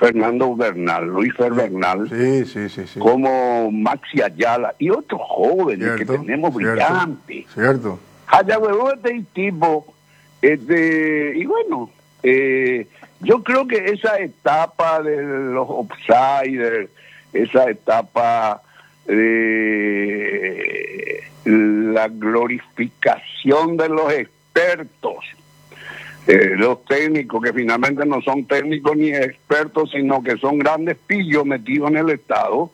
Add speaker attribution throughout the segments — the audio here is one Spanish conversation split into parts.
Speaker 1: Fernando Bernal, Luis Fer Bernal,
Speaker 2: sí.
Speaker 1: como Maxi Ayala y otros jóvenes que tenemos brillantes.
Speaker 2: Cierto.
Speaker 1: Este tipo, y bueno, yo creo que esa etapa de los outsiders, esa etapa de la glorificación de los expertos, los técnicos que finalmente no son técnicos ni expertos, sino que son grandes pillos metidos en el Estado,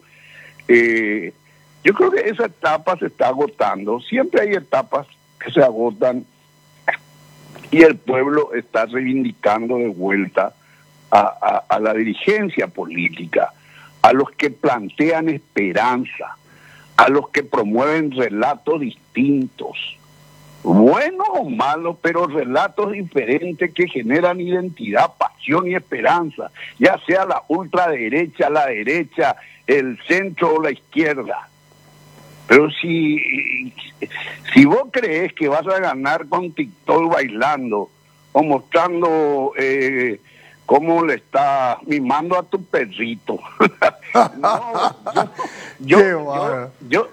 Speaker 1: yo creo que esa etapa se está agotando. Siempre hay etapas que se agotan y el pueblo está reivindicando de vuelta a la dirigencia política, a los que plantean esperanza, a los que promueven relatos distintos, buenos o malos, pero relatos diferentes que generan identidad, pasión y esperanza, ya sea la ultraderecha, la derecha, el centro o la izquierda. Pero si vos crees que vas a ganar con TikTok bailando o mostrando cómo le está mimando a tu perrito, yo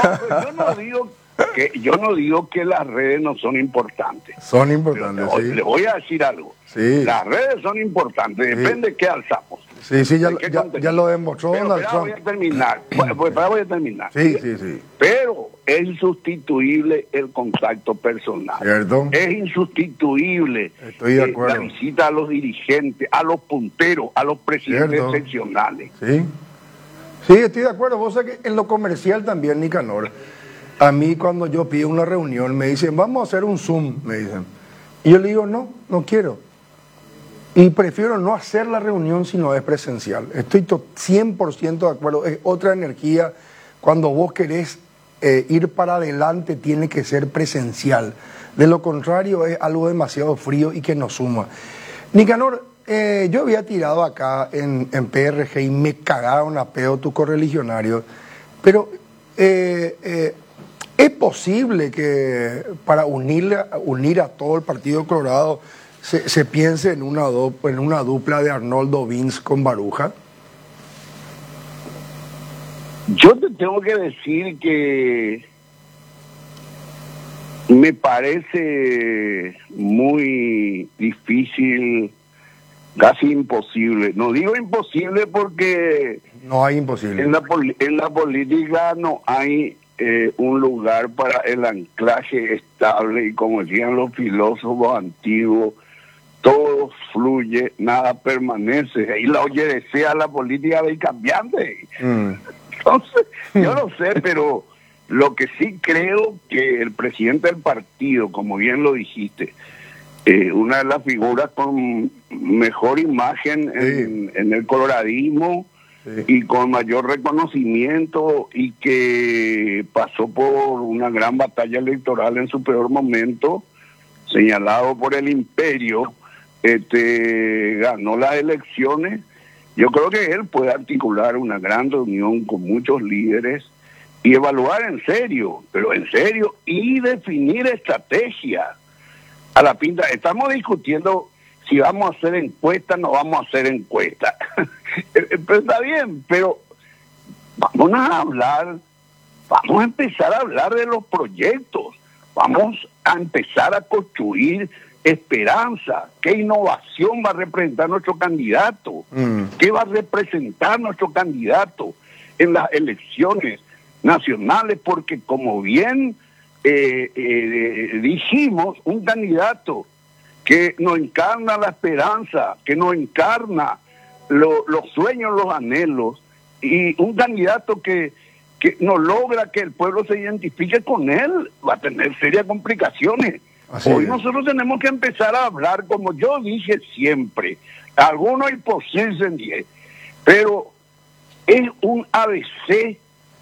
Speaker 1: no digo que las redes no son importantes.
Speaker 2: Son importantes,
Speaker 1: pero,
Speaker 2: sí.
Speaker 1: Le voy a decir algo.
Speaker 2: Sí.
Speaker 1: Las redes son importantes, depende de qué alzamos.
Speaker 2: Sí, ya lo demostró Donald Trump.
Speaker 1: Voy a terminar. Voy a terminar.
Speaker 2: Sí.
Speaker 1: Pero es insustituible el contacto personal.
Speaker 2: ¿Cierto?
Speaker 1: Es insustituible.
Speaker 2: Estoy de acuerdo.
Speaker 1: La visita a los dirigentes, a los punteros, a los presidentes seccionales.
Speaker 2: Sí, estoy de acuerdo. Vos sabés que en lo comercial también, Nicanor, a mí cuando yo pido una reunión me dicen, vamos a hacer un Zoom, me dicen. Y yo le digo, no quiero. Y prefiero no hacer la reunión si no es presencial. Estoy 100% de acuerdo. Es otra energía. Cuando vos querés ir para adelante, tiene que ser presencial. De lo contrario, es algo demasiado frío y que no suma. Nicanor, yo había tirado acá en PRG y me cagaron a pedo tu correligionario. Pero es posible que para unir a todo el Partido Colorado se piense en una dupla de Arnoldo Vince con Baruja.
Speaker 1: Yo te tengo que decir que me parece muy difícil, casi imposible. No digo imposible porque
Speaker 2: no hay imposible.
Speaker 1: En la política no hay un lugar para el anclaje estable y, como decían los filósofos antiguos, todo fluye, nada permanece. Ahí la oye desea la política del cambiante. Entonces, yo no sé, pero lo que sí creo que el presidente del partido, como bien lo dijiste, una de las figuras con mejor imagen en el coloradismo y con mayor reconocimiento, y que pasó por una gran batalla electoral en su peor momento, señalado por el imperio, ganó las elecciones. Yo creo que él puede articular una gran reunión con muchos líderes y evaluar en serio, y definir estrategia a la pinta. Estamos discutiendo si vamos a hacer encuestas, no vamos a hacer encuestas. Pero está bien, pero vamos a empezar a hablar de los proyectos, vamos a empezar a construir esperanza. ¿Qué innovación va a representar nuestro candidato? ¿Qué va a representar nuestro candidato en las elecciones nacionales? Porque, como bien dijimos, un candidato que no encarna la esperanza, que no encarna los sueños, los anhelos, y un candidato que no logra que el pueblo se identifique con él, va a tener serias complicaciones. Hoy nosotros tenemos que empezar a hablar, como yo dije siempre, algunos hipótesis, pero es un ABC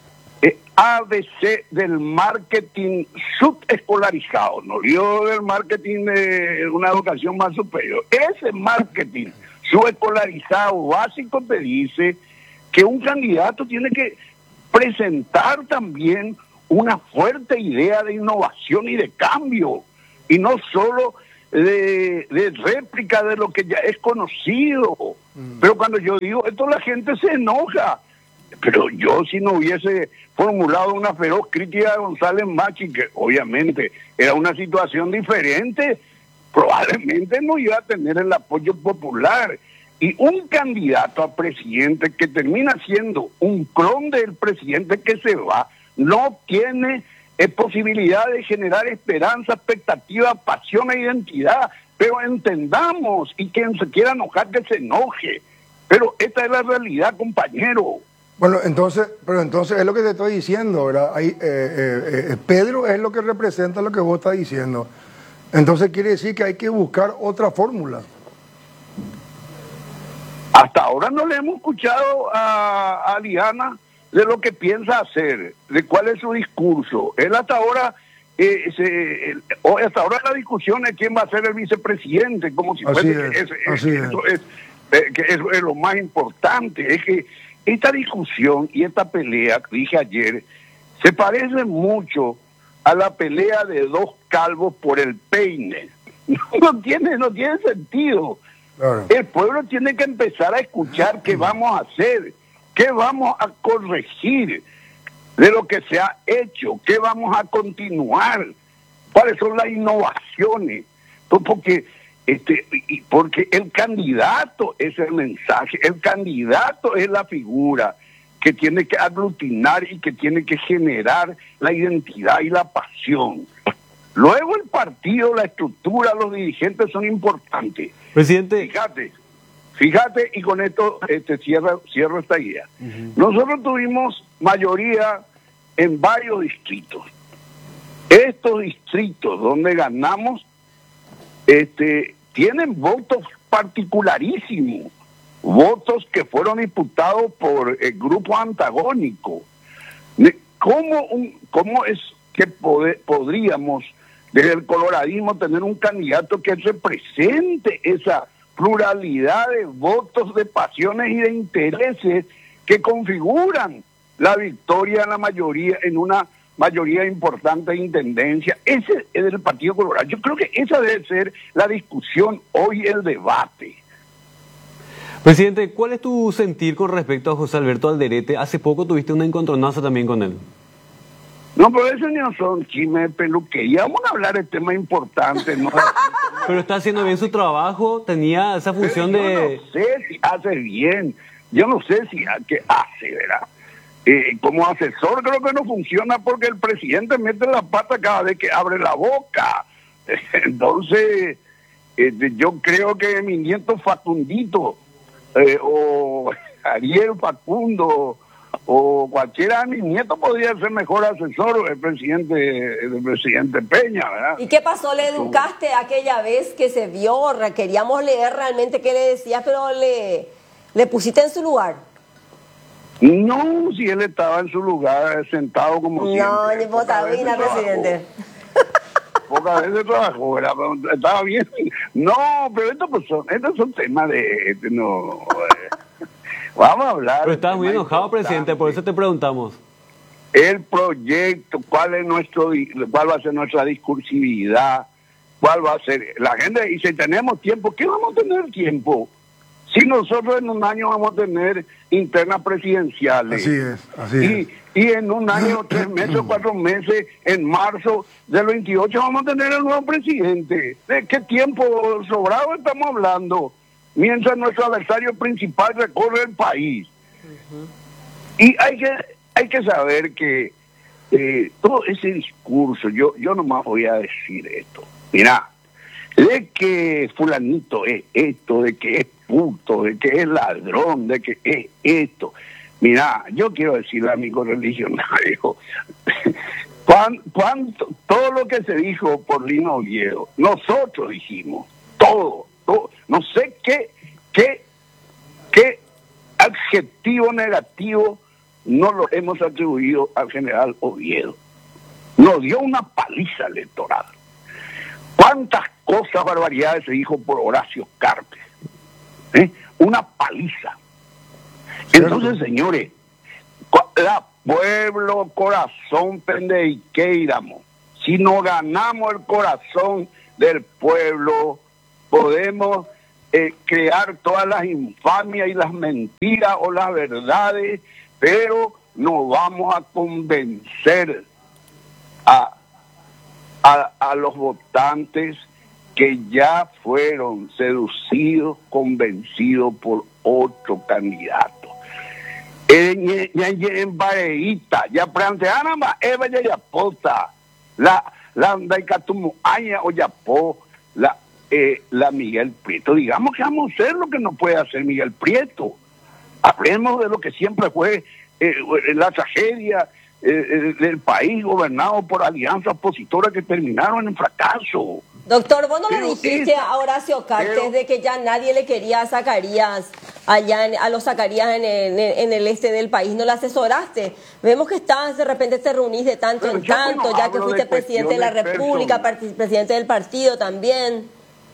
Speaker 1: del marketing subescolarizado, no digo del marketing de una educación más superior. Ese marketing subescolarizado básico te dice que un candidato tiene que presentar también una fuerte idea de innovación y de cambio, y no solo de réplica de lo que ya es conocido. Pero cuando yo digo esto, la gente se enoja. Pero yo, si no hubiese formulado una feroz crítica a González Machi, que obviamente era una situación diferente, probablemente no iba a tener el apoyo popular. Y un candidato a presidente que termina siendo un clon del presidente que se va, no tiene posibilidad de generar esperanza, expectativa, pasión e identidad. Pero entendamos, y quien se quiera enojar, que se enoje. Pero esta es la realidad, compañero.
Speaker 2: Bueno, entonces es lo que te estoy diciendo, ¿verdad? Ahí, Pedro es lo que representa lo que vos estás diciendo. Entonces quiere decir que hay que buscar otra fórmula.
Speaker 1: Hasta ahora no le hemos escuchado a Diana de lo que piensa hacer, de cuál es su discurso. Él hasta ahora, hasta ahora la discusión es quién va a ser el vicepresidente, como si fuese que eso es lo más importante. Es que esta discusión y esta pelea, dije ayer, se parece mucho a la pelea de dos calvos por el peine. No tiene sentido. Claro. El pueblo tiene que empezar a escuchar qué vamos a hacer, qué vamos a corregir de lo que se ha hecho, qué vamos a continuar, cuáles son las innovaciones. Porque el candidato es el mensaje, el candidato es la figura que tiene que aglutinar y que tiene que generar la identidad y la pasión. Luego el partido, la estructura, los dirigentes son importantes.
Speaker 3: Presidente.
Speaker 1: Fíjate, y con esto cierro esta idea. Nosotros tuvimos mayoría en varios distritos. Estos distritos donde ganamos tienen votos particularísimos, votos que fueron disputados por grupos antagónicos. ¿Cómo es que podríamos desde el coloradismo tener un candidato que represente esa pluralidad de votos, de pasiones y de intereses que configuran la victoria en una mayoría importante de intendencia? Ese es el Partido Colorado. Yo creo que esa debe ser la discusión hoy, el debate.
Speaker 3: Presidente, ¿cuál es tu sentir con respecto a José Alberto Alderete? Hace poco tuviste una encontronazo también con él.
Speaker 1: No, pero eso no son chismes de peluquería. Vamos a hablar de temas importantes, ¿no?
Speaker 3: Pero está haciendo bien su trabajo, tenía esa función de...
Speaker 1: Yo no sé si hace bien, yo no sé si qué hace, ¿verdad? Como asesor creo que no funciona porque el presidente mete la pata cada vez que abre la boca. Entonces, yo creo que mi nieto Facundito, o Ariel Facundo, o cualquiera de mis nietos podría ser mejor asesor del presidente Peña, ¿verdad?
Speaker 4: ¿Y qué pasó? ¿Le educaste aquella vez que se vio? Queríamos leer realmente qué le decías, pero le pusiste en su lugar.
Speaker 1: No, si él estaba en su lugar sentado como siempre.
Speaker 4: No, ni botabina, presidente.
Speaker 1: Pocas veces trabajó, estaba bien. No, pero estos son temas de... Vamos a hablar.
Speaker 3: Pero estás muy enojado, presidente, por eso te preguntamos.
Speaker 1: El proyecto, cuál va a ser nuestra discursividad, cuál va a ser... La gente dice, tenemos tiempo. ¿Qué vamos a tener tiempo? Si nosotros en un año vamos a tener internas presidenciales.
Speaker 2: Así es.
Speaker 1: Y en un año, 3 meses o 4 meses, en marzo del 28 vamos a tener el nuevo presidente. ¿De qué tiempo sobrado estamos hablando? Mientras nuestro adversario principal recorre el país. Y hay que saber que todo ese discurso, yo nomás voy a decir esto. Mira, de que fulanito es esto, de que es puto, de que es ladrón, de que es esto. Mira, yo quiero decirle a mi correligionario, todo lo que se dijo por Lino Oviedo, nosotros dijimos, todo, no sé qué adjetivo negativo no lo hemos atribuido al general Oviedo. Nos dio una paliza electoral. ¿Cuántas cosas, barbaridades se dijo por Horacio Carpes? Una paliza. Entonces, señores, la pueblo, corazón, pendeiqueiramos. Si no ganamos el corazón del pueblo, podemos crear todas las infamias y las mentiras o las verdades, pero no vamos a convencer a los votantes que ya fueron seducidos, convencidos por otro candidato. En Bareita, ya plantearon más Eva ya pota, la Daikatumu Aya o Yapó, la Miguel Prieto. Digamos que vamos a hacer lo que no puede hacer Miguel Prieto. Hablemos de lo que siempre fue la tragedia del país gobernado por alianzas opositoras que terminaron en fracaso.
Speaker 4: Doctor, vos no le dijiste a Horacio Cartes de que ya nadie le quería a Zacarías allá, a los Zacarías en el este del país, ¿no le asesoraste? Vemos que de repente te reunís de tanto en tanto, ya que fuiste presidente de la República, presidente del partido también.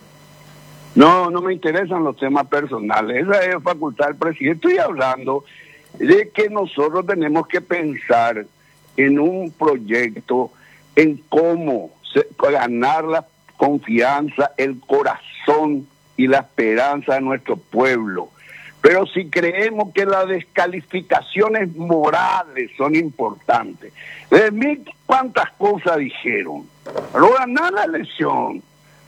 Speaker 1: No me interesan los temas personales, esa es facultad del presidente. Estoy hablando de que nosotros tenemos que pensar en un proyecto, en cómo ganar la confianza, el corazón y la esperanza de nuestro pueblo. Pero si creemos que las descalificaciones morales son importantes, de mí cuántas cosas dijeron, pero ganar la elección.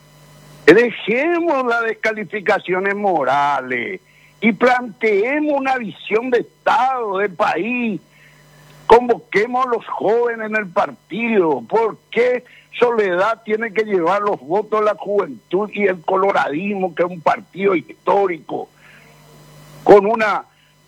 Speaker 1: Dejemos las descalificaciones morales y planteemos una visión de Estado, de país. Convoquemos a los jóvenes en el partido. ¿Por qué Soledad tiene que llevar los votos de la juventud y el coloradismo, que es un partido histórico, con una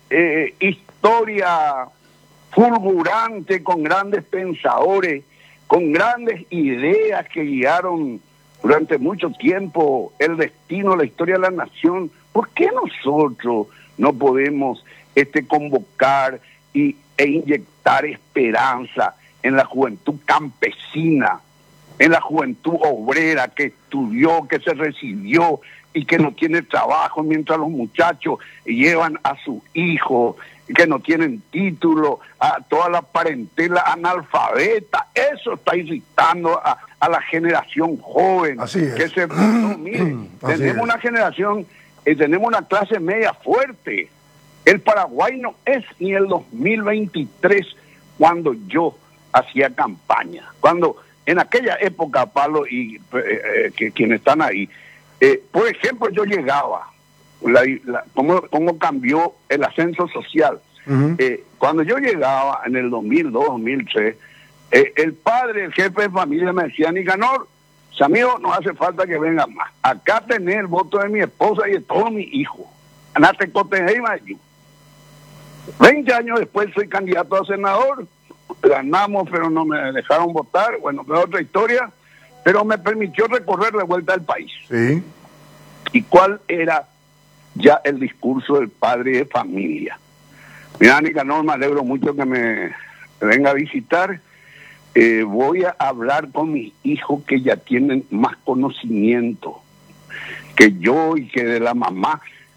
Speaker 1: historia fulgurante, con grandes pensadores, con grandes ideas que guiaron durante mucho tiempo el destino, la historia de la nación? ¿Por qué nosotros no podemos convocar e inyectar esperanza en la juventud campesina, en la juventud obrera que estudió, que se recibió y que no tiene trabajo, mientras los muchachos llevan a sus hijos que no tienen título, a toda la parentela analfabeta? Eso está irritando a la generación joven.
Speaker 2: Así es.
Speaker 1: Que se, no, miren, tenemos una generación, tenemos una clase media fuerte. El Paraguay no es ni el 2023 cuando yo hacía campaña. Cuando en aquella época, Pablo y quienes están ahí, por ejemplo, yo llegaba, cómo cambió el ascenso social. Cuando yo llegaba en el 2002, 2003, el padre, el jefe de familia me decía: Nicanor, amigo, no hace falta que venga más. Acá tenés el voto de mi esposa y de todos mis hijos. Andate coteje y mayo. 20 años después soy candidato a senador. Ganamos, pero no me dejaron votar. Bueno, es otra historia. Pero me permitió recorrer de vuelta al país.
Speaker 2: Sí.
Speaker 1: ¿Y cuál era ya el discurso del padre de familia? Mira, Nicanor, me alegro mucho que me venga a visitar. Voy a hablar con mis hijos que ya tienen más conocimiento que yo y que de la mamá.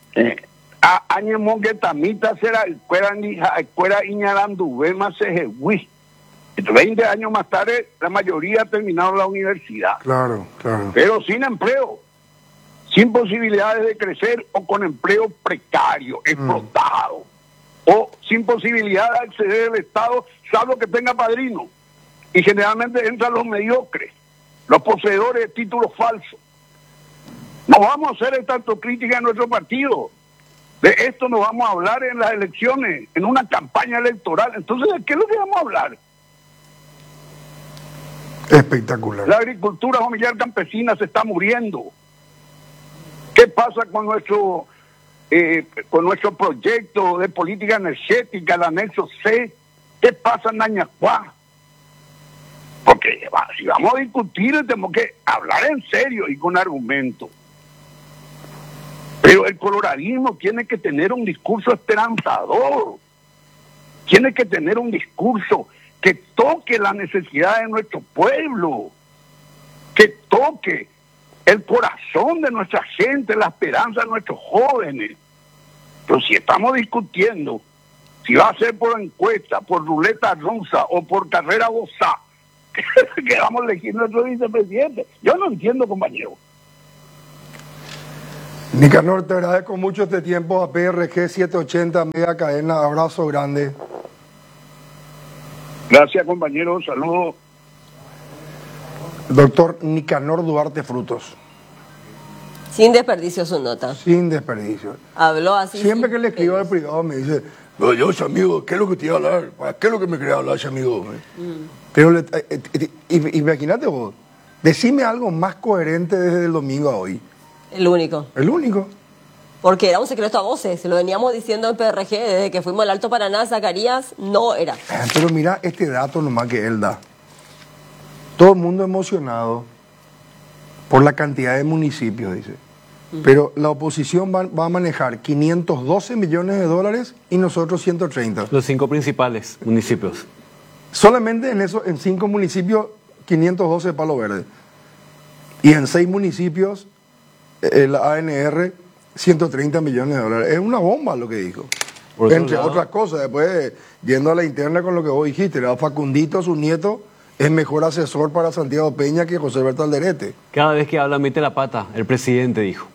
Speaker 1: Año que tamita será escuela Iñaranduve más Sejehui. 20 años más tarde, la mayoría terminaron la universidad.
Speaker 2: Claro, claro.
Speaker 1: Pero sin empleo, sin posibilidades de crecer o con empleo precario, explotado, o sin posibilidad de acceder al Estado, salvo que tenga padrino. Y generalmente entran los mediocres, los poseedores de títulos falsos. No vamos a hacer esta autocrítica en nuestro partido. De esto nos vamos a hablar en las elecciones, en una campaña electoral. Entonces, ¿de qué es lo que vamos a hablar?
Speaker 2: Espectacular.
Speaker 1: La agricultura familiar campesina se está muriendo. ¿Qué pasa con nuestro proyecto de política energética, el anexo C? ¿Qué pasa en Añacuá? Porque si vamos a discutir, tenemos que hablar en serio y con argumento. Pero el coloradismo tiene que tener un discurso esperanzador. Tiene que tener un discurso que toque la necesidad de nuestro pueblo, que toque el corazón de nuestra gente, la esperanza de nuestros jóvenes. Pero si estamos discutiendo si va a ser por encuesta, por ruleta rusa o por carrera gozá, que vamos a elegir nuestro vicepresidente, yo no entiendo, compañero.
Speaker 2: Nicanor, te agradezco mucho este tiempo a PRG 780, media cadena, abrazo grande.
Speaker 1: Gracias, compañeros, saludos.
Speaker 2: Doctor Nicanor Duarte Frutos,
Speaker 4: Sin desperdicio su nota.
Speaker 2: sin desperdicio.
Speaker 4: Habló así.
Speaker 2: Siempre
Speaker 4: sin
Speaker 2: que le escribo al
Speaker 4: desperdicio.
Speaker 2: privado me dice, no, yo, amigo, ¿qué es lo que te iba a hablar? ¿Para qué es lo que me quería hablar, amigo? Pero imagínate vos, decime algo más coherente desde el domingo a hoy.
Speaker 4: El único.
Speaker 2: El único.
Speaker 4: Porque era un secreto a voces. Se lo veníamos diciendo en PRG desde que fuimos al Alto Paraná, Zacarías, no era.
Speaker 2: Pero mira este dato nomás que él da. Todo el mundo emocionado por la cantidad de municipios, dice. Pero la oposición va a manejar 512 millones de dólares y nosotros 130.
Speaker 3: Los 5 principales municipios.
Speaker 2: Solamente en 5 municipios, 512 de Palo Verde. Y en 6 municipios, el ANR, 130 millones de dólares. Es una bomba lo que dijo.
Speaker 3: Por otro
Speaker 2: Entre
Speaker 3: lado,
Speaker 2: otras cosas, después, yendo a la interna con lo que vos dijiste, ¿verdad? Facundito, su nieto, es mejor asesor para Santiago Peña que José Alberto Alderete.
Speaker 3: cada vez que habla mete la pata, el presidente dijo.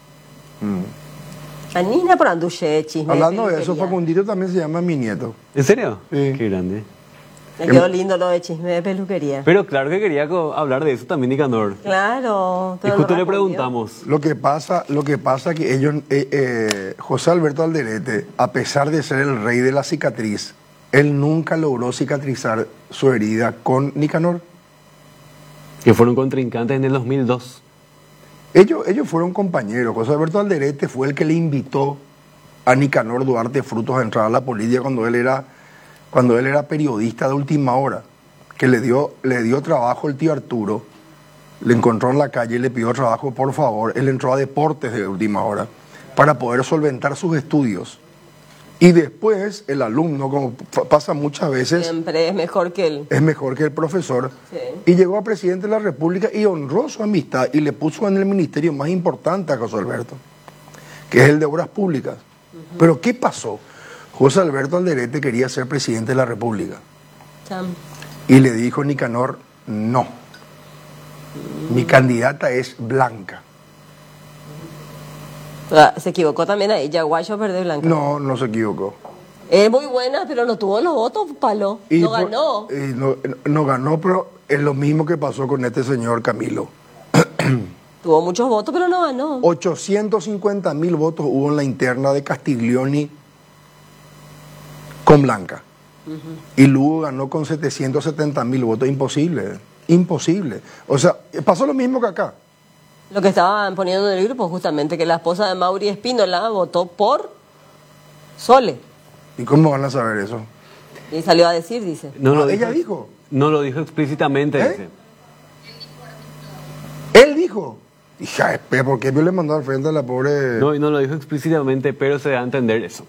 Speaker 4: La niña por anduche, chisme.
Speaker 2: Hablando de eso,
Speaker 4: peluquería.
Speaker 2: Facundito también se llama mi nieto.
Speaker 3: ¿En serio?
Speaker 2: Sí.
Speaker 3: Qué grande.
Speaker 4: Me quedó lindo lo de chisme de peluquería.
Speaker 3: Pero claro que quería hablar de eso también, Nicanor.
Speaker 4: Claro.
Speaker 3: Y
Speaker 4: pero
Speaker 3: justo
Speaker 4: no
Speaker 3: le
Speaker 4: respondió.
Speaker 3: preguntamos.
Speaker 2: Lo que pasa que ellos, José Alberto Alderete, a pesar de ser el rey de la cicatriz, él nunca logró cicatrizar su herida con Nicanor.
Speaker 3: Que fueron contrincantes en el 2002.
Speaker 2: Ellos fueron compañeros. José Alberto Alderete fue el que le invitó a Nicanor Duarte Frutos a entrar a la política cuando él era periodista de última hora, que le dio trabajo el tío Arturo, le encontró en la calle y le pidió trabajo, por favor. Él entró a deportes de última hora para poder solventar sus estudios. Y después el alumno, como pasa muchas veces,
Speaker 4: Siempre es mejor que él.
Speaker 2: es mejor que el profesor.
Speaker 4: Sí.
Speaker 2: Y llegó a presidente de la República y honró su amistad y le puso en el ministerio más importante a José Alberto, que es el de Obras Públicas. Pero ¿qué pasó? José Alberto Alderete quería ser presidente de la República
Speaker 4: Cham.
Speaker 2: y le dijo Nicanor, no, mi candidata es Blanca.
Speaker 4: Se equivocó también ahí, Yaguayo Verde Blanca.
Speaker 2: No se equivocó.
Speaker 4: Es muy buena, pero no tuvo los votos, palo. No ganó.
Speaker 2: No ganó, pero es lo mismo que pasó con este señor Camilo.
Speaker 4: Tuvo muchos votos, pero no ganó.
Speaker 2: 850.000 votos hubo en la interna de Castiglioni con Blanca. Y Lugo ganó con 770.000 votos. Imposible. O sea, pasó lo mismo que acá.
Speaker 4: Lo que estaban poniendo en el grupo, justamente, que la esposa de Mauri Espínola votó por Sole.
Speaker 2: ¿Y cómo van a saber eso?
Speaker 4: Y salió a decir, dice.
Speaker 2: Ella dijo.
Speaker 3: No lo dijo explícitamente,
Speaker 2: ¿Eh?
Speaker 3: dice.
Speaker 2: Él dijo. Hija, ¿por qué le mandó al frente a la pobre?
Speaker 3: No, y no lo dijo explícitamente, pero se da a entender eso.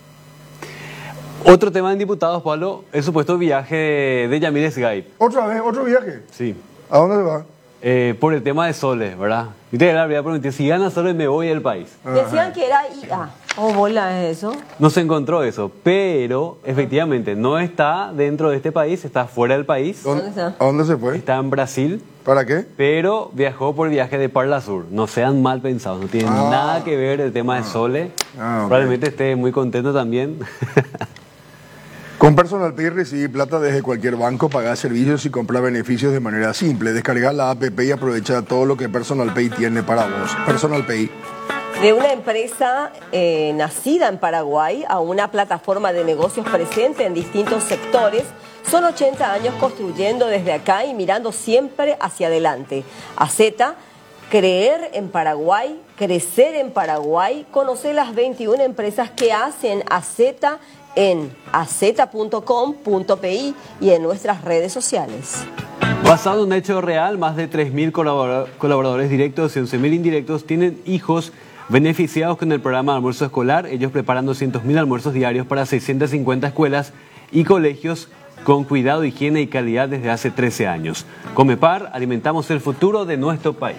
Speaker 3: Otro tema en diputados, Pablo, el supuesto viaje de Yamil Sgaib.
Speaker 2: ¿Otra vez? ¿Otro viaje?
Speaker 3: Sí.
Speaker 2: ¿A dónde se va?
Speaker 3: Por el tema de Sole, ¿verdad? Y te había prometido, si gana Sole me voy del país.
Speaker 4: Decían que era IA. ¿O bola es eso?
Speaker 3: No se encontró eso, pero efectivamente no está dentro de este país, está fuera del país,
Speaker 4: ¿Dónde está?
Speaker 2: ¿A dónde se fue?
Speaker 3: está en Brasil,
Speaker 2: ¿Para qué?
Speaker 3: pero viajó por el viaje de Parla Sur. No sean mal pensados, no tiene nada que ver el tema de Sole.
Speaker 2: Ok.
Speaker 3: Probablemente esté muy contento también.
Speaker 2: Con Personal Pay recibí plata desde cualquier banco, pagar servicios y comprar beneficios de manera simple. Descargar la APP y aprovechar todo lo que Personal Pay tiene para vos. Personal Pay.
Speaker 4: De una empresa nacida en Paraguay a una plataforma de negocios presente en distintos sectores, son 80 años construyendo desde acá y mirando siempre hacia adelante. AZ, creer en Paraguay, crecer en Paraguay, conocer las 21 empresas que hacen AZ en az.com.pi y en nuestras redes sociales.
Speaker 3: Basado en un hecho real, más de 3.000 colaboradores directos y 11.000 indirectos tienen hijos beneficiados con el programa de almuerzo escolar, ellos preparan 200.000 almuerzos diarios para 650 escuelas y colegios con cuidado, higiene y calidad desde hace 13 años. Comepar, alimentamos el futuro de nuestro país.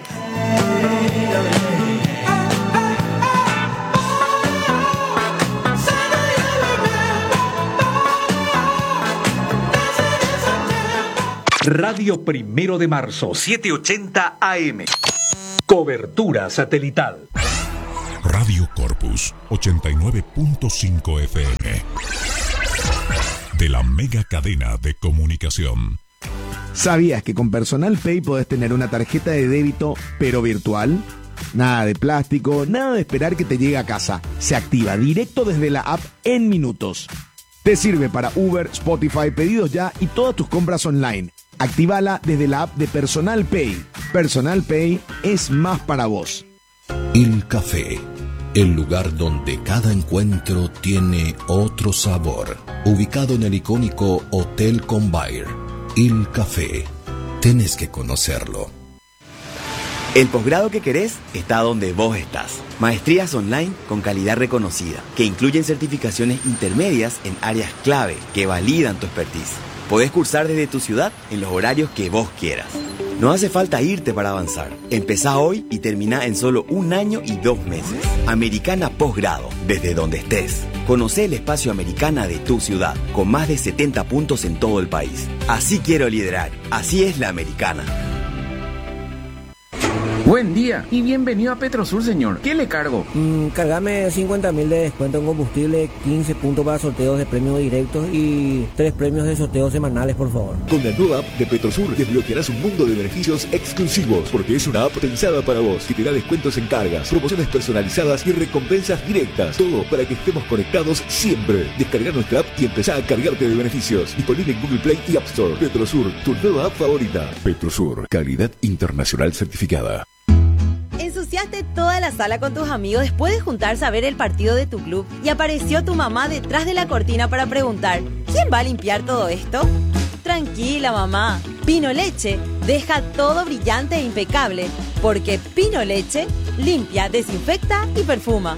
Speaker 5: Radio 1 de marzo, 780 AM. Cobertura satelital. Radio Corpus 89.5 FM. De la mega cadena de comunicación.
Speaker 6: ¿Sabías que con Personal Pay podés tener una tarjeta de débito, pero virtual? Nada de plástico, nada de esperar que te llegue a casa. Se activa directo desde la app en minutos. Te sirve para Uber, Spotify, pedidos ya y todas tus compras online. Actívala desde la app de Personal Pay. Personal Pay es más para vos.
Speaker 7: Il Café, el lugar donde cada encuentro tiene otro sabor. Ubicado en el icónico Hotel Convair. Il Café, tenés que conocerlo.
Speaker 8: El posgrado que querés está donde vos estás. Maestrías online con calidad reconocida, que incluyen certificaciones intermedias en áreas clave que validan tu expertise. Podés cursar desde tu ciudad en los horarios que vos quieras. No hace falta irte para avanzar. Empezá hoy y termina en solo 1 año y 2 meses. Americana Posgrado, desde donde estés. Conocé el espacio Americana de tu ciudad, con más de 70 puntos en todo el país. Así quiero liderar. Así es la Americana.
Speaker 9: Buen día y bienvenido a Petrosur, señor. ¿Qué le cargo?
Speaker 10: Cargame 50.000 de descuento en combustible, 15 puntos para sorteos de premios directos y 3 premios de sorteos semanales, por favor.
Speaker 11: Con la nueva app de Petrosur desbloquearás un mundo de beneficios exclusivos, porque es una app pensada para vos, que te da descuentos en cargas, promociones personalizadas y recompensas directas. Todo para que estemos conectados siempre. Descarga nuestra app y empezá a cargarte de beneficios. Disponible en Google Play y App Store. Petrosur, tu nueva app favorita. Petrosur, calidad internacional certificada.
Speaker 12: Ensuciaste toda la sala con tus amigos después de juntarse a ver el partido de tu club y apareció tu mamá detrás de la cortina para preguntar: ¿quién va a limpiar todo esto? Tranquila, mamá. Pino Leche deja todo brillante e impecable, porque Pino Leche limpia, desinfecta y perfuma.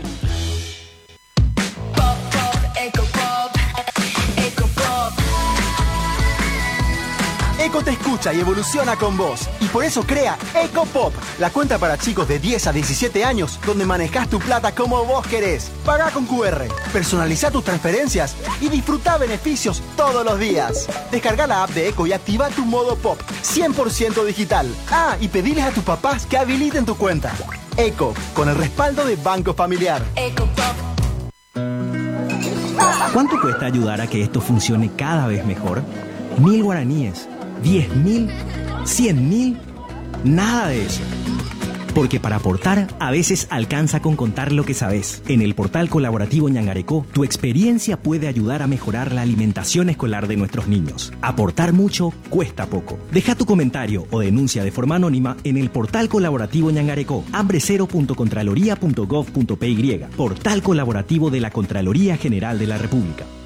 Speaker 13: Pop, pop, Eco Pop, Eco Pop.
Speaker 14: Eco te escucha y evoluciona con vos. Y por eso crea Eco Pop, la cuenta para chicos de 10 a 17 años, donde manejás tu plata como vos querés. Pagá con QR, personalizá tus transferencias y disfrutá beneficios todos los días. Descarga la app de Eco y activa tu modo Pop, 100% digital. Ah, y pediles a tus papás que habiliten tu cuenta. Eco, con el respaldo de Banco Familiar.
Speaker 13: Eco Pop.
Speaker 15: ¿Cuánto cuesta ayudar a que esto funcione cada vez mejor? 1.000 guaraníes. 10.000, 100.000, nada de eso. Porque para aportar, a veces alcanza con contar lo que sabes. En el portal colaborativo Ñangarecó, tu experiencia puede ayudar a mejorar la alimentación escolar de nuestros niños. Aportar mucho cuesta poco. Deja tu comentario o denuncia de forma anónima en el portal colaborativo Ñangarecó, hambrecero.contraloría.gov.py, portal colaborativo de la Contraloría General de la República.